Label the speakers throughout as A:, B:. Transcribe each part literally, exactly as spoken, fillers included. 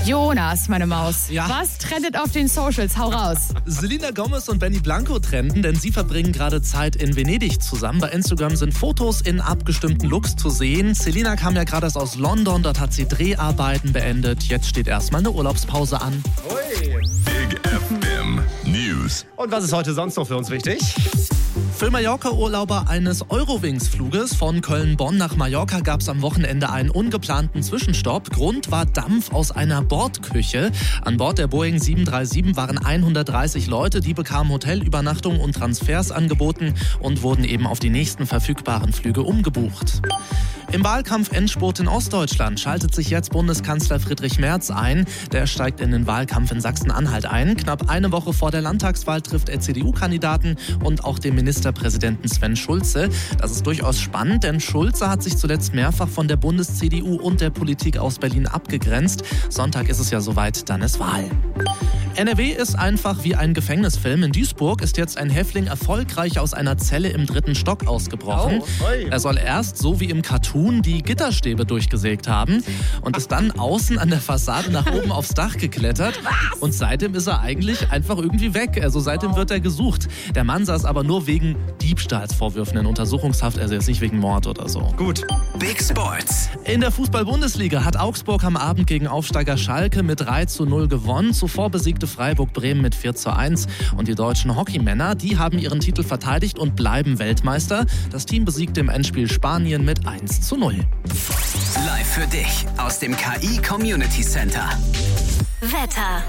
A: Jonas, meine Maus,
B: Ja.
A: was trendet auf den Socials? Hau raus.
B: Selena Gomez und Benny Blanco trenden, denn sie verbringen gerade Zeit in Venedig zusammen. Bei Instagram sind Fotos in abgestimmten Looks zu sehen. Selena kam ja gerade erst aus London, dort hat sie Dreharbeiten beendet. Jetzt steht erstmal eine Urlaubspause an.
C: Big F M News.
D: Und was ist heute sonst noch für uns wichtig?
B: Für Mallorca-Urlauber eines Eurowings-Fluges von Köln-Bonn nach Mallorca gab es am Wochenende einen ungeplanten Zwischenstopp. Grund war Dampf aus einer Bordküche. An Bord der Boeing sieben drei sieben waren hundertdreißig Leute, die bekamen Hotelübernachtung und Transfers angeboten und wurden eben auf die nächsten verfügbaren Flüge umgebucht. Im Wahlkampf-Endspurt in Ostdeutschland schaltet sich jetzt Bundeskanzler Friedrich Merz ein. Der steigt in den Wahlkampf in Sachsen-Anhalt ein. Knapp eine Woche vor der Landtagswahl trifft er C D U-Kandidaten und auch den Ministerpräsidenten Sven Schulze. Das ist durchaus spannend, denn Schulze hat sich zuletzt mehrfach von der Bundes-C D U und der Politik aus Berlin abgegrenzt. Sonntag ist es ja soweit, dann ist Wahl. N R W ist einfach wie ein Gefängnisfilm. In Duisburg ist jetzt ein Häftling erfolgreich aus einer Zelle im dritten Stock ausgebrochen.
D: Oh, oi.
B: Er soll erst, so wie im Cartoon, die Gitterstäbe durchgesägt haben und ist dann außen an der Fassade nach oben aufs Dach geklettert. Und seitdem ist er eigentlich einfach irgendwie weg. Also seitdem wird er gesucht. Der Mann saß aber nur wegen Diebstahlsvorwürfen in Untersuchungshaft, also jetzt nicht wegen Mord oder so.
D: Gut.
C: Big Sports.
B: In der Fußball-Bundesliga hat Augsburg am Abend gegen Aufsteiger Schalke mit drei zu null gewonnen. Zuvor besiegte Freiburg Bremen mit vier zu eins. Und die deutschen Hockeymänner, die haben ihren Titel verteidigt und bleiben Weltmeister. Das Team besiegte im Endspiel Spanien mit eins zu null.
E: Live für dich aus dem K I Community Center.
F: Wetter.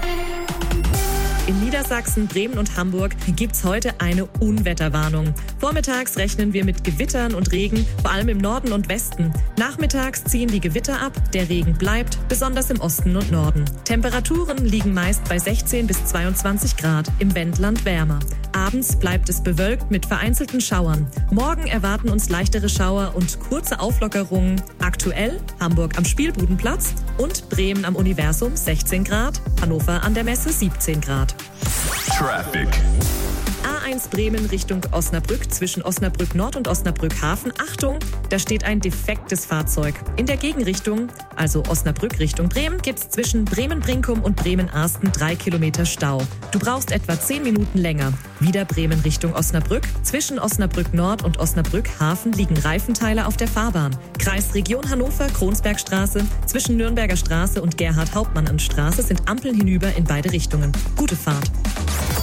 G: In Niedersachsen, Bremen und Hamburg gibt's heute eine Unwetterwarnung. Vormittags rechnen wir mit Gewittern und Regen, vor allem im Norden und Westen. Nachmittags ziehen die Gewitter ab, der Regen bleibt, besonders im Osten und Norden. Temperaturen liegen meist bei sechzehn bis zweiundzwanzig Grad, im Wendland wärmer. Abends bleibt es bewölkt mit vereinzelten Schauern. Morgen erwarten uns leichtere Schauer und kurze Auflockerungen. Aktuell Hamburg am Spielbudenplatz und Bremen am Universum sechzehn Grad, Hannover an der Messe siebzehn Grad.
C: Traffic.
G: A eins Bremen Richtung Osnabrück zwischen Osnabrück Nord und Osnabrück Hafen. Achtung, da steht ein defektes Fahrzeug. In der Gegenrichtung, also Osnabrück Richtung Bremen, gibt's zwischen Bremen-Brinkum und Bremen-Arsten drei Kilometer Stau. Du brauchst etwa zehn Minuten länger. Wieder Bremen Richtung Osnabrück. Zwischen Osnabrück Nord und Osnabrück Hafen liegen Reifenteile auf der Fahrbahn. Kreisregion Hannover, Kronsbergstraße. Zwischen Nürnberger Straße und Gerhard-Hauptmann-Straße sind Ampeln hinüber in beide Richtungen. Gute Fahrt.